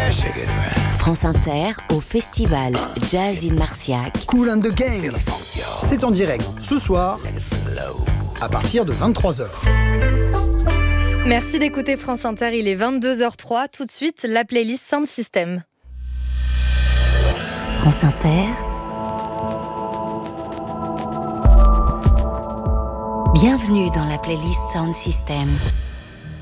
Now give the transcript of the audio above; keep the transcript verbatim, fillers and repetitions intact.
France Inter au festival Jazz in Marciac. Kool and the Gang. C'est en direct ce soir à partir de vingt-trois heures. Merci d'écouter France Inter, il est vingt-deux heures zéro trois. Tout de suite, la playlist Sound System. France Inter. Bienvenue dans la playlist Sound System.